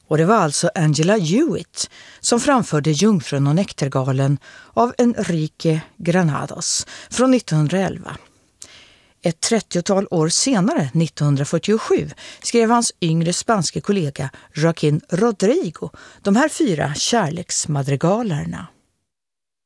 Och det var alltså Angela Hewitt som framförde Jungfrun och näktergalen av Enrique Granados från 1911. Ett 30-tal år senare, 1947, skrev hans yngre spanske kollega Joaquín Rodrigo de här 4 kärleksmadrigalerna.